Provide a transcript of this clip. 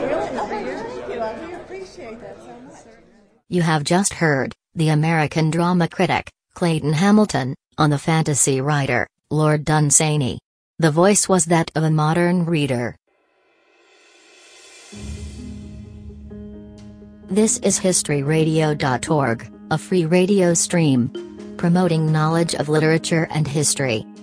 Thank you. I really appreciate that so much. You have just heard the American drama critic, Clayton Hamilton, on the fantasy writer, Lord Dunsany. The voice was that of a modern reader. This is historyradio.org, a free radio stream promoting knowledge of literature and history.